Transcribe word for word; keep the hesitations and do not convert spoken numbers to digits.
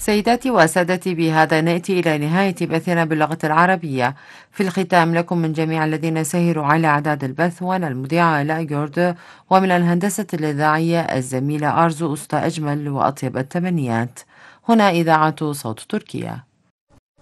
سيداتي وسادتي، بهذا نأتي إلى نهاية بثنا باللغة العربية. في الختام لكم من جميع الذين سهروا على إعداد البث، وأنا المذيعة آلاء جورد، ومن الهندسة الإذاعية الزميلة أرزو أستا، أجمل وأطيب التمنيات. هنا إذاعة صوت تركيا.